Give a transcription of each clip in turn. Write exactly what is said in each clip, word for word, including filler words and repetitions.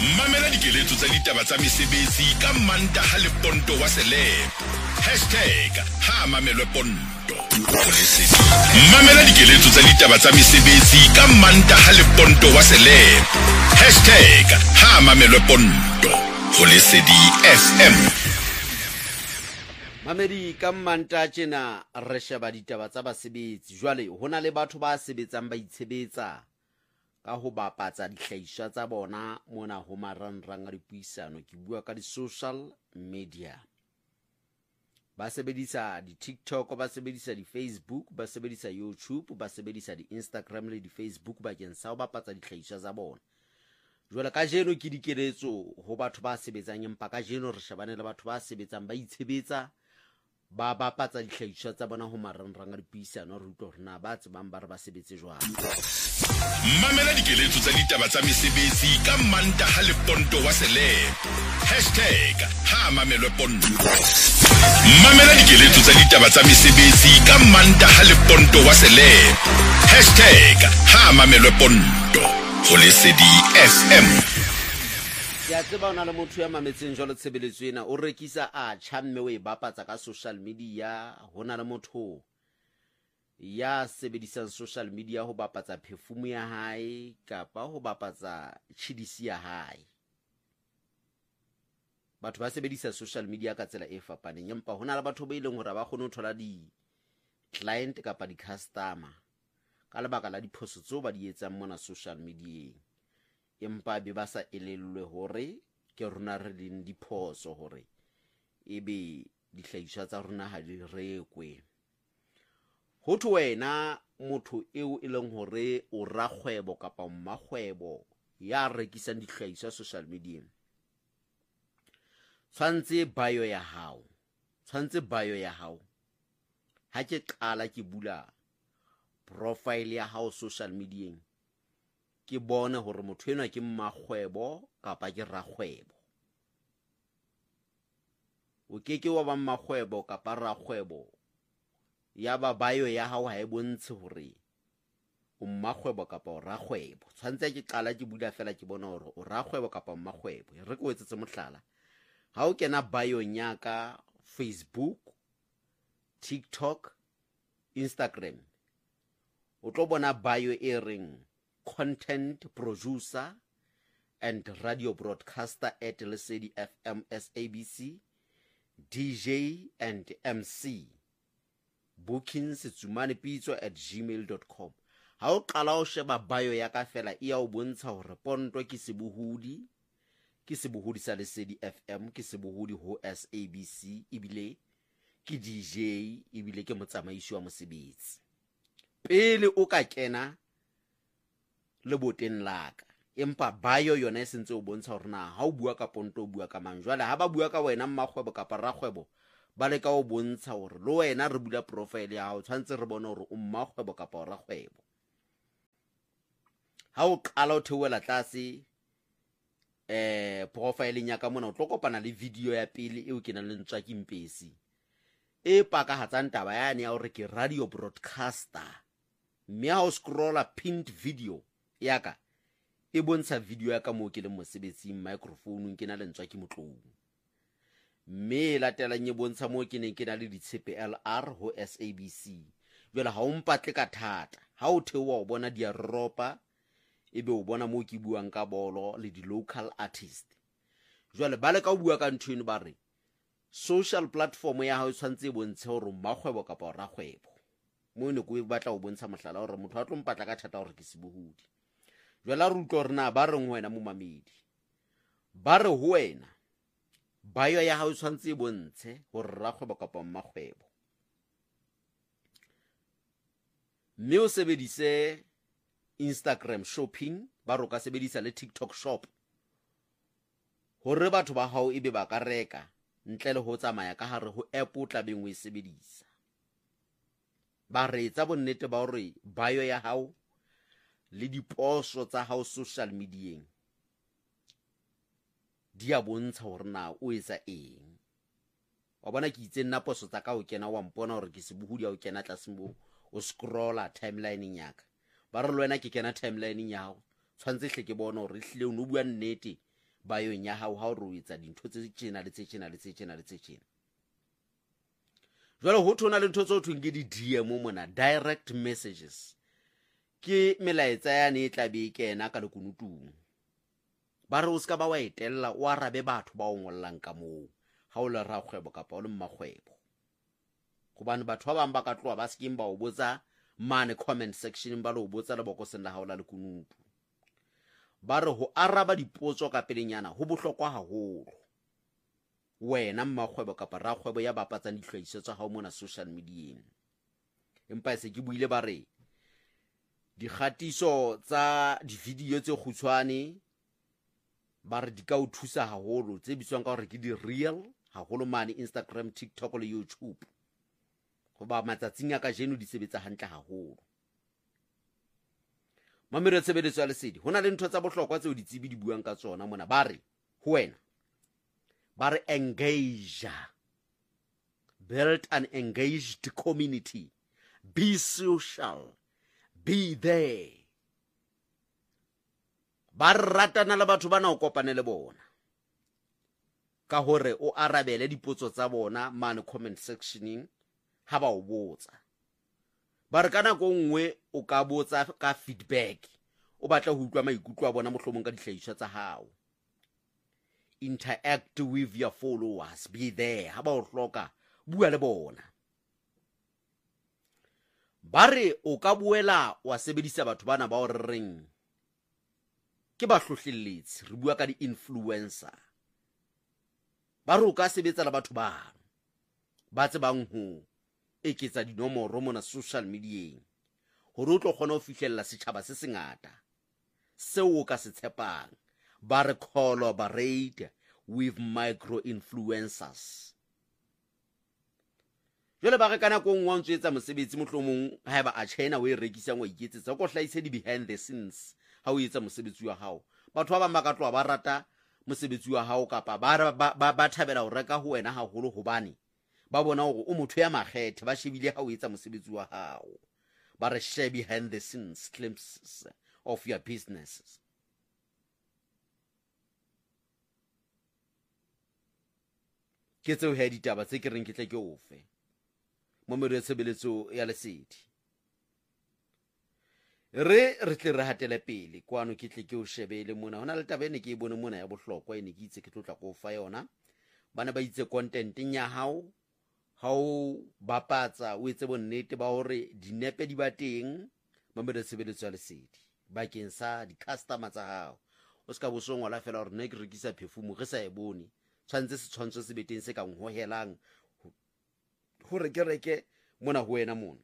Mamela dikeletso tsa ditaba tsa mesebetsi ka Mantaha le Ponto wa Selepo. hashtag ha mamelwe Ponto. Mamela dikeletso tsa ditaba tsa mesebetsi ka Mantaha le Ponto wa Selepo. hashtag ha mamelwe Ponto. Ho Lesedi F M. Mamedi ka Manta tjena re sheba ditaba tsa basebetsi. Jwale hona le batho ba sebetsang ba itshebetsa ka ho bapatsa dihlahiswa tsa bona mona ho marangrang a dipuisano. Ke bua ka di-social media. Ba sebedisa di-TikTok, ba sebedisa di-Facebook, ba sebedisa YouTube, ba sebedisa di-Instagram le di-Facebook bakeng sa ho bapatsa dihlahiswa tsa bona. Jwale ka jeno ke dikeletso ho batho ba sebetsang, empa ka jeno re shebane le batho ba sebetsang ba itshebetsa ba bapatsa dihlahiswa tsa bona ho marangrang a dipuisano. Re utlwa hore na ba tsebang ba re ba sebetse jwang. Mamela dikeletso tsa ditaba tsa mesebetsi ka Mantaha le Ponto wa Selepo. hashtag ha mamelwe Ponto. Mamela dikeletso tsa ditaba tsa mesebetsi ka Mantaha le Ponto wa Selepo. hashtag ha mamelwe Ponto. Ho Lesedi F M. Ya tseba ona le motho ya mametseng jwalo tshebeletso ena o rekisa a chamme we bapatsa ka social media. Hona le motho ya sebedisang social media ho bapatsa perfume ya hae kapa ho bapatsa tshidisi ya hae. Batho ba sebedisa social media ka tsela e fapaneng, empa hona le batho ba ileng hore ba kgone ho thola di client kapa di customer ka lebaka la diphoso tseo ba di etsang mona social media. Empa be ba sa elellwe hore ke rona re leng diphoso hore ebe dihlahiswa tsa rona ha di rekwe. Ho thwe wena motho eo e leng hore o rakgwebo kapa mmakgwebo ya rekisang dihlahiswa social media, tshwantse bio ya hao tshwantse bio ya hao ha ke qala ke bula profile ya hao social media ke bone hore motho enwa ke mmakgwebo kapa ke rakgwebo. O keke wa ba mmakgwebo kapa rakgwebo ya ba bio ya hao ha e bontshe hore o mmakgwebo kapa o rakgwebo. Tshwantse ke qala ke bula fela ke bona hore o rakgwebo kapa mmakgwebo. Re ko etsetse mohlala, ha o kena bio nyaka Facebook, TikTok, Instagram, o tlo bona bio e reng content producer and radio broadcaster at Lesedi F M S A B C, D J and M C, bookings Tsumane Pitso at gmail dot com. Ha o qala o sheba bio ya ka fela e ya o bontsha hore Ponto ke sebohudi, ke sebohudi sa Lesedi F M, ke sebohudi ho S A B C, ebile ke D J, ebile ke motsamaishi wa mosebetsi. Pele o ka kena le boteng laka, empa bio yona e sentse o bontsha hore na ha o bua ka Ponto o bua ka mang. Jwale ha ba bua ka wena mmakgwebo kapa rakgwebo, ba le ka o bontsha hore le wena re bula profile ya hao tshwantse re bone hore o mmakgwebo kapa o rakgwebo. Ha o qala o theoela tlase eh profile nya ka mona o tlo kopana le video ya pele eo ke nang le ntswa ke mpesi e paka hatsang taba yane ya hore ke radio broadcaster. Mme ha o scrolla pinned video ya ka e bontsha video ya ka mo ke le mosebetsing, microphone ke na le ntswa ke motlong. Mme latela nye bontsha mo ke neng ke na le di C P L R ho S A B C. Jwale ha o mpatle ka thata, ha o theoa o bona dia ropa ebe o bona mo ke buang ka bolo le di local artist. Jwale ba le ka o bua ka nthweno ba re social platform ya hao tshwantse e bontshe hore mmakgwebo kapa rakgwebo. Mo ne go batla o bontsha mohlala hore motho a tlo mpatla ka thata hore ke sebohudi. Jwale re utlwa hore na ba re ngwena mo mamedi, ba re ho wena bio ya hao tshwantse e bontshe hore rakgwebo kapa mmakgwebo. Mme o sebedise Instagram shopping, ba ro ka sebedisa le TikTok shop hore batho ba hao ebe ba ka reka ntle le ho tsamaya ka hare ho app o tla beng o e sebedisa. Ba re etsa bonnete ba hore bio ya hao le diposo tsa hao social media di a bontsha hore na o etsa eng. Wa bona ke itse nna poso tsa ka o kena wa mpona hore ke sebohudi, o kena tlase mo o scrolla timeline ya ka. Ba re le wena ke kena timeline ya hao tshwantse hle ke bona hore hlile o no bua nnete bayong ya hao ha o re o etsa dintho tse tjena le tse tjena le tse tjena le tse tjena. Jwale ho thona le ntho tse ho thweng ke di-D M mona, direct messages, ke melaetsa yane e tla be e kena ka lekunutung. Ba re o ska ba wa etella o arabe batho ba o ngollang ka moo ha o le rakgwebo kapa o le mmakgwebo. Hobane batho ba bang ba ka tloa ba sking ba o botsa mane comment section ba lo botsa le bokoseng la hao la lekunutu. Ba re ho araba dipotso ka pelenyana ho bohlokwa haholo. Wena mmakgwebo kapa rakgwebo ya bapatsang dihlwahiso tsa hao mona social media. Empa se ke buile ba re dikgatiso tsa di-video tse kgutshwane ba re di ka o thusa haholo, tse bitswang ka hore ke di-reel haholo mane Instagram, TikTok le YouTube. Hoba matsatsing a kajeno di sebetsa hantle haholo. Mamere tshebeletso ya lesedi, hona le ntho tsa bohlokwa tseo ditsebi di buang ka tsona mona. Ba re ho wena, ba re engage, build an engaged community, be social, be there. Ba ratana le batho bana o kopane le bona ka hore o arabele dipotso tsa bona mane comment sectioning ha ba o botsa. Ba re kana go nngwe o ka botsa ka feedback, o batla ho utlwa maikutlo a bona mohlomong ka dihlahiswa tsa hao. Interact with your followers, be there, ha ba o hloka bua le bona. Ba re o ka buela wa sebedisa batho bana ba o reng ke ba hlohlelletsi, re bua ka di-influencer. Ba re o ka sebetsa le batho ba ba tsebang ho eketsa dinomoro mona social media hore o tlo kgona ho fihlella setjhaba se sengata seo o ka se tshepang. Ba re collaborate with micro influencers. Jole ba re kana go ngwa ntse etsa mosebetsi mohlomong ha eba a China o e rekisang wa iketsetsa go hlaise di behind the scenes ha o etsa mosebetsi wa hao. Batho ba ba makatlo ba rata mosebetsi wa hao kapa ba ba ba thabela ho reka ho wena haholo hobane ba bona hore o motho ya makgethe, ba shebile ha o etsa mosebetsi wa hao. Ba re share behind the scenes glimpses of your businesses. Ke tseo he ditaba tse ke reng ke tle ke ofe mo mere tshebeletso ya lesedi. Re re tle re hatele pele kwano ke tle ke o shebele mona. Hona le taba ene ke e bone mona ya bohlokwa ene ke itse ke tlotla go fa yona. Bana ba itse content nya hao ha o bapatsa o etse bonnete ba hore dinepe di ba teng mo mere tshebeletso ya lesedi bakeng sa di-customer tsa hao. O ska bo so ngola fela hore ne ke rekisa perfume re sa e bone, tshwantse se tshwantsho se beteng se ka nghohelang hore ke reke mona ho wena mona.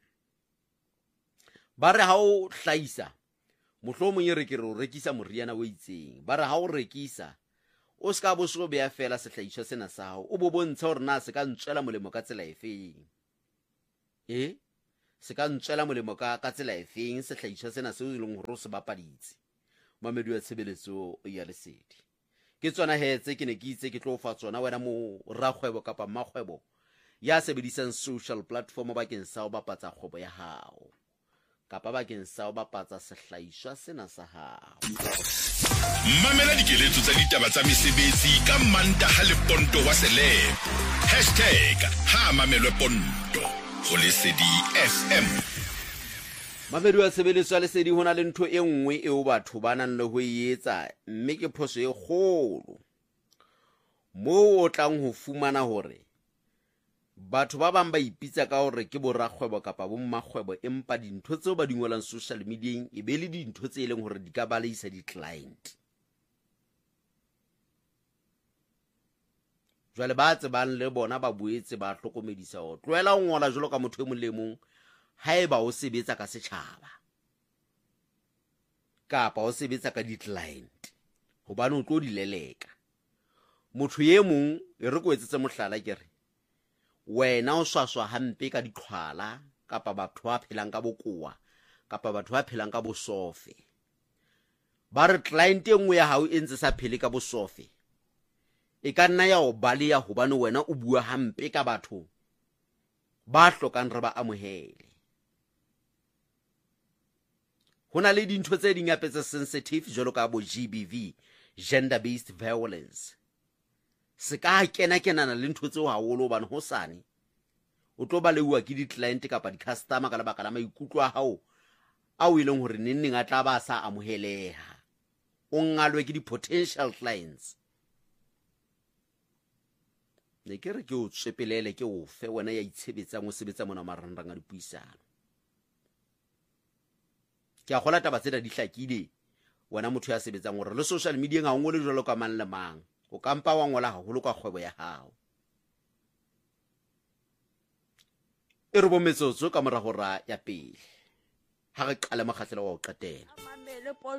Ba re ha o hlaisa mohlomong e re ke re o rekisa moriana o itseng, ba re ha o rekisa o ska bo so bea fela sehlahiswa sena sa hao, o bo bontsha hore na se ka ntswela molemo ka tsela efeng. Eh se ka ntswela molemo ka ka tsela efeng sehlahiswa sena se o ileng hore o se bapaditse. Mamedi wa tshebeletso ya lesedi ke tsona hetse ke ne ke itse ke tlo fa tsona wena mo rakgwebo kapa mmakgwebo ya sebedisang social platform bakeng sa o bapatsa kgwebo ya hao kapa bakeng sa o bapatsa sehlahiswa sena sa hao. Mamela dikeletso tsa ditaba tsa mesebetsi ka Mantaha le Ponto wa Selemo. hashtag ha mamelwe ponto go Lesedi F M. Mamedi wa tshebeletso ya lesedi hona le ntho e nngwe eo batho ba nang le ho etsa mme ke phoso e kgolo mo o tlang ho fumana hore batho ba bang ba ipitsa ka hore ke borakgwebo kapa bo mmakgwebo empa dintho tseo ba dingolang social media e be le dintho tse eleng hore di ka baleisa di-client. Jwale ba tsebang le bona ba boetse ba hlokomedisa ho tloela ho ngola jalo ka motho e mong le mong haeba o sebetsa ka setjhaba kapa o sebetsa ka di-client hobane o tlo di leleka. Motho ye mong e re ko etsetse mohlala ke re wena o swaswa hampe ka diqhwala kapa batho ba phelang ka bokoa kapa batho ba phelang ka bosofe. Ba re client e nngwe ya hao e ntse sa phele ka bosofe e ka nna ya o baleya hobane wena o bua hampe ka batho ba hlokang re ba amohele. Hona le dintho tse ding hape tse sensitive jwalo ka bo G B V, gender based violence se ka kena kenana le ntho tseo haholo bana ho sane o tlo ba leuwa ke di client kapa di customer ka lebaka la maikutlo a hao a o ileng hore nenneng a tla ba sa amoheleha o ngalwe ke di potential clients. Ne ke re ke o tswepelele ke o fe wena ya itshebetsang o sebetsa mona marangrang a dipuisano. Ke a gola taba tsena di hlakile wena motho ya sebetsang gore le social media nga ngole jwalo ka mang le mang o kampa wa ngola haholo ka kgwebo ya hao. E re bo metsotso ka mora hora ya pele ha re qala makgahlelo wa o qetela.